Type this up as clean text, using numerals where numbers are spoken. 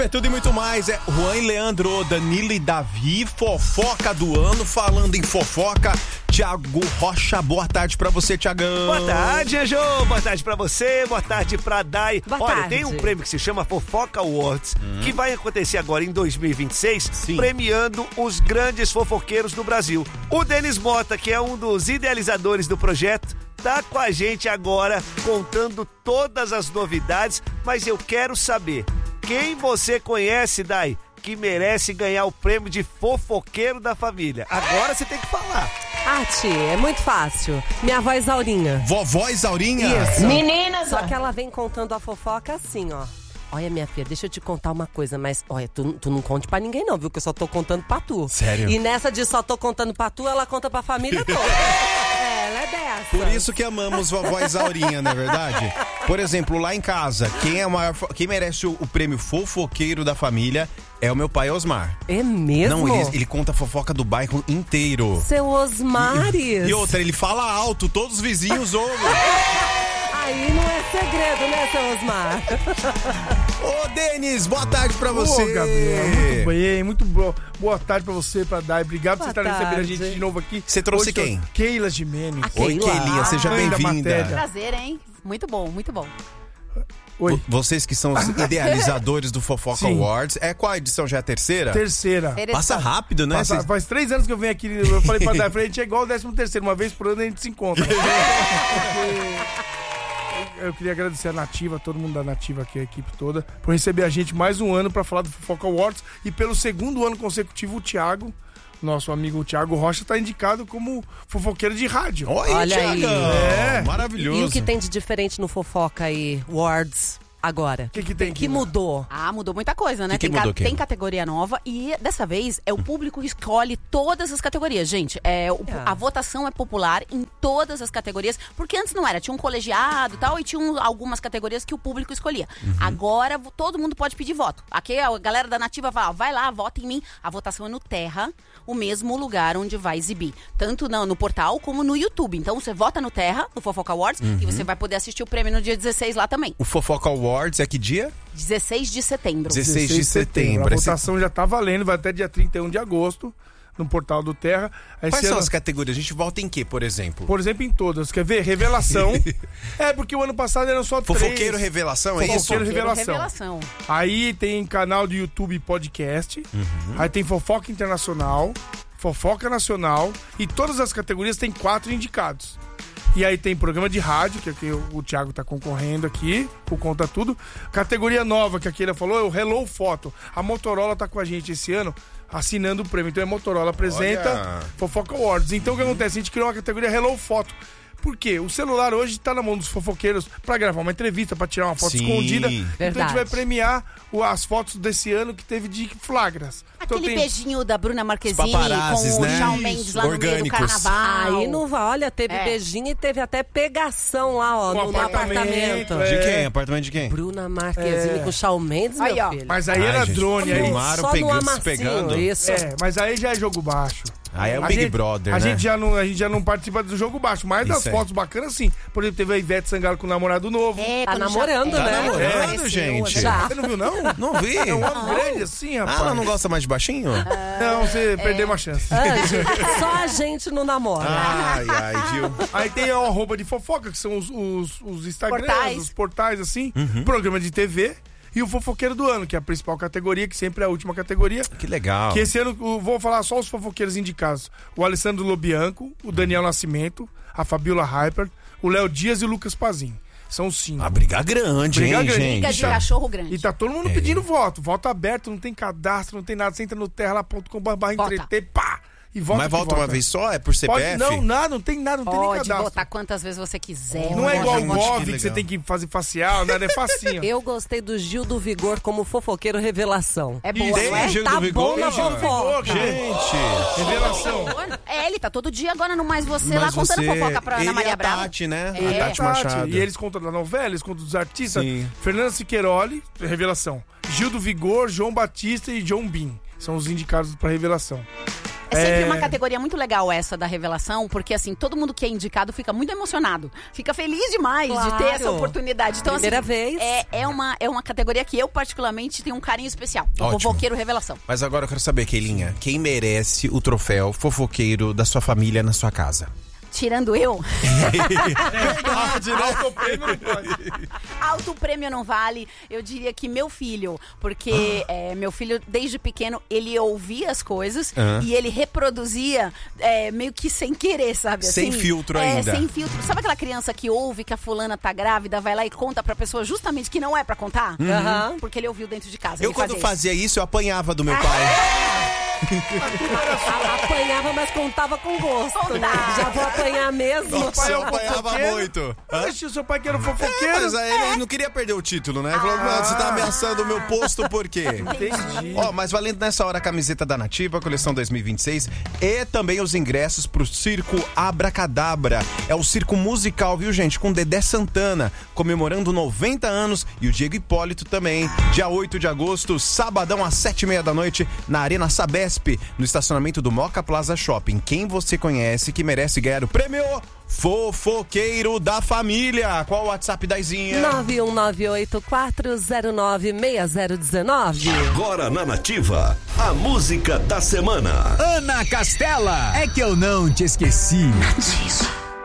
É tudo e muito mais, é Juan e Leandro, Danilo e Davi, fofoca do ano, falando em fofoca, Thiago Rocha, boa tarde pra você, Thiagão. Boa tarde, Anjo, boa tarde pra você, boa tarde pra Dai. Boa Olha, tarde. tem um prêmio que se chama Fofoca Awards, que vai acontecer agora em 2026, Sim. premiando os grandes fofoqueiros do Brasil. O Denis Mota, que é um dos idealizadores do projeto, tá com a gente agora, contando todas as novidades, mas eu quero saber, quem você conhece, Dai, que merece ganhar o prêmio de fofoqueiro da família? Agora você tem que falar. Ah, tia, é muito fácil. Minha avó Isaurinha. Vovó Isaurinha? Isso. Meninas, Só que ela vem contando a fofoca assim, ó. Olha, minha filha, deixa eu te contar uma coisa, mas olha, tu não conte pra ninguém não, viu? Que eu só tô contando pra tu. Sério? E nessa de só tô contando pra tu, ela conta pra família toda. Ela é dessa. Por isso que amamos vovó Isaurinha, não é verdade? Por exemplo, lá em casa, quem merece o prêmio fofoqueiro da família é o meu pai Osmar. É mesmo? Não, ele conta a fofoca do bairro inteiro. Seu Osmares. E outra, ele fala alto, todos os vizinhos ouvem. Aí não é segredo, né, seu Osmar? Ô, Denis, boa tarde pra você. Ô, Gabriel, muito bem, muito boa tarde pra você, pra Dai. Obrigado por você Boa estar recebendo a tarde. gente de novo aqui. Você trouxe Hoje, quem? Keila Gimenez. Oi, Keilinha, seja Mãe da bem-vinda. matéria. prazer, hein? Muito bom, muito bom. Oi, Vocês que são os idealizadores do Fofoca Sim. Awards. Qual a edição? Já é a terceira? terceira. Passa rápido, né? Passa- faz 3 anos que eu venho aqui, eu falei pra Dai, a gente é igual o 13º, uma vez por ano a gente se encontra. Eu queria agradecer a Nativa, todo mundo da Nativa aqui, a equipe toda, por receber a gente mais um ano pra falar do Fofoca Awards. E pelo segundo ano consecutivo, o Thiago, nosso amigo Thiago Rocha, tá indicado como fofoqueiro de rádio. Olha aí. Thiagão. É. Maravilhoso. E o que tem de diferente no Fofoca aí, Words, agora? O que tem Que mudou? Ah, mudou muita coisa, né? Que mudou, Keila? Tem categoria nova e dessa vez é o público que escolhe todas as categorias. Gente, a votação é popular em todas as categorias, porque antes não era, tinha um colegiado e tal, e tinha algumas categorias que o público escolhia. Agora todo mundo pode pedir voto. Aqui a galera da Nativa fala, vai lá, vota em mim. A votação é no Terra, o mesmo lugar onde vai exibir. Tanto no portal como no YouTube. Então você vota no Terra, no Fofoca Awards, e você vai poder assistir o prêmio no dia 16 lá também. O Fofoca Awards é que dia? 16 de setembro. 16 de setembro. A votação já tá valendo, vai até dia 31 de agosto, no portal do Terra. Quais Esse são ano, as categorias? A gente vota em quê, por exemplo? por exemplo, em todas. Quer ver? Revelação. Porque o ano passado eram só 3. Fofoqueiro Revelação, é isso? Fofoqueiro Revelação. Revelação. Aí tem canal do YouTube e podcast. Aí tem Fofoca Internacional, Fofoca Nacional. E todas as categorias tem 4 indicados. E aí tem programa de rádio, que aqui o Thiago tá concorrendo aqui, por conta tudo. Categoria nova, que a Keila falou, é o Hello Foto. A Motorola tá com a gente esse ano, assinando o prêmio. Então a Motorola apresenta Olha. Fofoca Awards. Então o que acontece? A gente criou uma categoria Hello Foto. Por quê? O celular hoje tá na mão dos fofoqueiros pra gravar uma entrevista, pra tirar uma foto Sim. escondida. Então a gente Verdade. vai premiar as fotos desse ano que teve de flagras. Então Aquele tem- beijinho da Bruna Marquezine paparazzis, com né? o Shawn Mendes lá no meio do Orgânicos. carnaval. Aí não vai, olha, teve beijinho e teve até pegação lá, ó, No no apartamento, apartamento. é. De quem? Apartamento de quem? Bruna Marquezine com Shawn Mendes, Aí, meu ó. filho. Mas aí Ai, era gente, drone, aí. filmaram, Só no pegando, amassinho, pegando. isso. Mas aí já é jogo baixo. Aí é o A Big gente- Brother, a né? gente já não participa do jogo baixo, mas das Isso aí. fotos bacanas, sim. Por exemplo, teve a Ivete Sangalo com o namorado novo. É, Tá quando namorando, já- né? Tá namorando, apareceu, gente. já. Você não viu, não? Não vi. É um homem grande assim, rapaz. Ah, ela não gosta mais de baixinho? Não, você perdeu uma chance. Anjo, só a gente não namora. Ai, viu? Aí tem a arroba de fofoca, que são os Instagrams, Portais. os portais, assim. Uhum. Programa de TV. E o fofoqueiro do ano, que é a principal categoria, que sempre é a última categoria. Que legal. Que esse ano, vou falar só os fofoqueiros indicados. O Alessandro Lobianco, o Daniel Nascimento, a Fabiola Hyper, o Léo Dias e o Lucas Pazin. São os 5. A briga grande, Briga hein, grande. gente? Briga de cachorro grande. E tá todo mundo pedindo voto. Voto aberto, não tem cadastro, não tem nada. Você entra no terra.com/entreter, pá! E vota. Mas que volta uma vez só? É por CPF? Pode, não tem nada, não tem nem Pode cadastro. botar quantas vezes você quiser. Não é igual o gente, Gov, que que você legal. tem que fazer facial, nada, é facinho. Eu gostei do Gil do Vigor como fofoqueiro revelação. É boa, Tem não é? Gil Tá do Vigor? bom na fofoca. Gente. Revelação. É, ele tá todo dia agora no Mais Você lá Mas contando fofoca pra ele Ana Maria e a Braga. Tati, né? É. A Tati Machado. E eles contam da novela, eles contam dos artistas. Sim. Fernanda Siqueiroli, revelação. Gil do Vigor, João Batista e John Bin. São os indicados pra revelação. É sempre uma categoria muito legal essa da revelação, porque assim, todo mundo que é indicado fica muito emocionado. Fica feliz demais de ter essa oportunidade. Então, Primeira vez. É uma categoria que eu particularmente tenho um carinho especial. O Ótimo. fofoqueiro revelação. Mas agora eu quero saber, Keilinha, quem merece o troféu fofoqueiro da sua família na sua casa? Tirando eu, Verdade, né? Autoprêmio não pode. alto prêmio não vale. Eu diria que meu filho, porque meu filho, desde pequeno, ele ouvia as coisas e ele reproduzia meio que sem querer, sabe? Sem assim, filtro ainda. Sem filtro. Sabe aquela criança que ouve que a fulana tá grávida, vai lá e conta pra pessoa justamente que não é pra contar? Porque ele ouviu dentro de casa. Eu ele quando fazia fazia isso, eu apanhava do meu pai. Apanhava, mas contava com gosto. Contava. Já vou apanhar mesmo. Nossa, pai é eu um apanhava fofoqueiro? muito. Oxe, o seu pai que era um fofoqueiro? Mas aí ele não queria perder o título, né? Ele falou, "Não, você tá ameaçando o meu posto por quê?" Entendi. Ó, mas valendo nessa hora a camiseta da Nativa, coleção 2026, e também os ingressos pro Circo Abracadabra. É o circo musical, viu, gente? Com Dedé Santana, comemorando 90 anos, e o Diego Hipólito também. Dia 8 de agosto, sabadão às 7h30 da noite, na Arena Sabesp, no estacionamento do Moca Plaza Shopping. Quem você conhece que merece ganhar o prêmio Fofoqueiro da Família? Qual o WhatsApp da Izinha? 91984096019. Agora na Nativa, a música da semana. Ana Castela, é que eu não te esqueci.